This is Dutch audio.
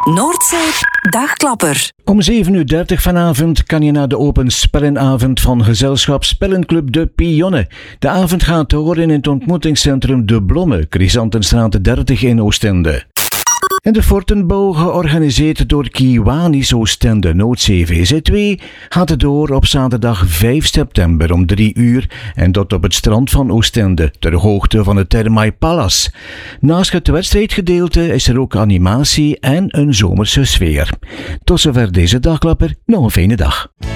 Noordzee Dagklapper. Om 7:30 vanavond kan je naar de open spellenavond van gezelschap Spellenclub De Pionne. De avond gaat door in het ontmoetingscentrum De Blomme, Chrysantenstraat 30 in Oostende. En de Fortenbouw, georganiseerd door Kiwanis Oostende Noordzee VZ2, gaat het door op zaterdag 5 september om 3 uur en tot op het strand van Oostende, ter hoogte van het Thermae Palace. Naast het wedstrijdgedeelte is er ook animatie en een zomerse sfeer. Tot zover deze dagklapper, nog een fijne dag.